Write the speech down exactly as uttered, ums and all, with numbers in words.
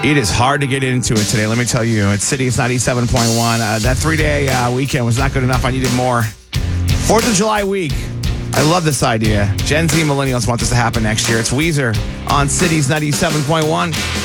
It is hard to get into it today, let me tell you. It's Cities ninety-seven point one. Uh, that three-day uh, weekend was not good enough. I needed more. fourth of July week. I love this idea. Gen Z millennials want this to happen next year. It's Weezer on Cities ninety-seven point one.